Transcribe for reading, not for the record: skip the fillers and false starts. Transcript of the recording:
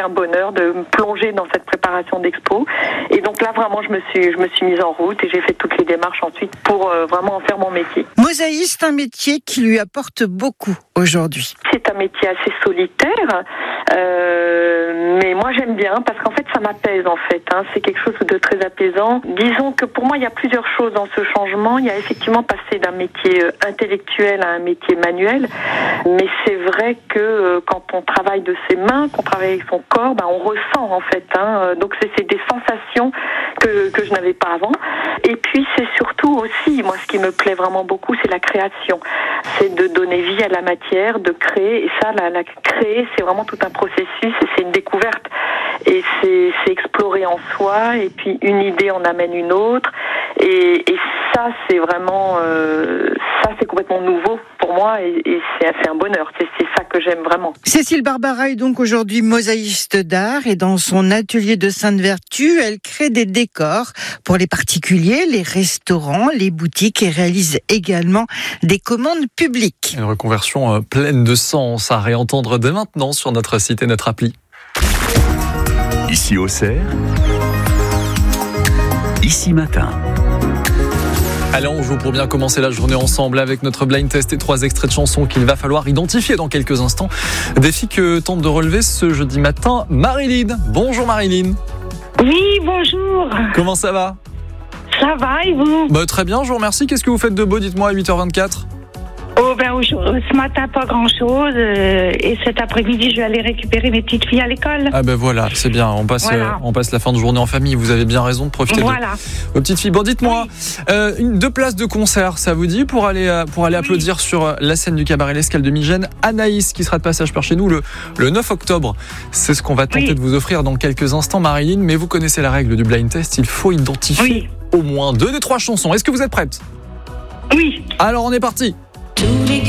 un bonheur de me plonger dans cette préparation d'expo. Et donc là, vraiment, je me suis mise en route et j'ai fait toutes les démarches ensuite pour vraiment en faire mon métier. Mosaïste, un métier qui lui apporte beaucoup aujourd'hui. C'est un métier assez solitaire, mais moi j'aime bien parce qu'en fait ça m'apaise en fait. C'est quelque chose de très apaisant. Disons que pour moi il y a plusieurs choses dans ce changement. Il y a effectivement passé d'un métier intellectuel à un métier manuel, mais c'est vrai que quand on travaille de ses mains, qu'on travaille avec son corps, on ressent en fait. Donc c'est des sensations que je n'avais pas avant. Et puis c'est surtout aussi, moi ce qui me plaît vraiment beaucoup, c'est la création. C'est de donner vie à la matière, de créer. Et ça, la créer, c'est vraiment tout un processus et c'est une découverte. Et c'est explorer en soi. Et puis une idée en amène une autre. Et ça, c'est vraiment, ça c'est complètement nouveau pour moi et c'est un bonheur. C'est ça que j'aime vraiment. Cécile Barbara est donc aujourd'hui mosaïste d'art et dans son atelier de Sainte-Vertu, elle crée des décors pour les particuliers, les restaurants, les boutiques et réalise également des commandes publiques. Une reconversion pleine de sens à réentendre dès maintenant sur notre site et notre appli. Ici Auxerre, ici matin. Allez, on joue pour bien commencer la journée ensemble avec notre blind test et 3 extraits de chansons qu'il va falloir identifier dans quelques instants. Défi que tente de relever ce jeudi matin Marilyn. Bonjour Marilyn. Oui, bonjour. Comment ça va ? Ça va et vous ? Très bien, je vous remercie. Qu'est-ce que vous faites de beau, dites-moi, à 8h24 ? Ce matin, pas grand-chose. Et cet après-midi, je vais aller récupérer mes petites filles à l'école. Ah voilà, c'est bien. On passe la fin de journée en famille. Vous avez bien raison de profiter de vos petites filles. Bon, dites-moi, 2 places de concert, ça vous dit, pour aller applaudir sur la scène du cabaret L'Escale de Migène, Anaïs, qui sera de passage par chez nous le 9 octobre. C'est ce qu'on va tenter de vous offrir dans quelques instants, Marilyn. Mais vous connaissez la règle du blind test. Il faut identifier au moins 2 des 3 chansons. Est-ce que vous êtes prête ? Oui. Alors, on est parti.